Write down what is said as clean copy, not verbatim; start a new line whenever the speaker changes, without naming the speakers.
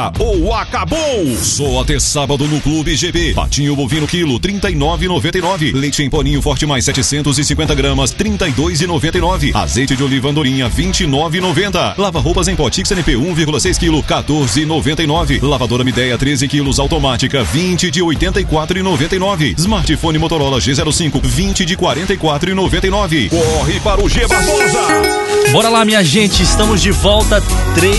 Ou acabou! Só até sábado no Clube GP. Patinho bovino quilo, R$ 39,99. Leite em poninho Forte Mais 750 gramas, R$ 32,99. Azeite de oliva Andorinha, R$ 29,90. Lava roupas em pó TixNP 1,6 kg, R$ 14,99. Lavadora Midea 13 kg automática, 20 de R$ 84,99. Smartphone Motorola G05, 20 de R$ 44,99. Corre para o G Barbosa!
Bora lá, minha gente, estamos de volta. 3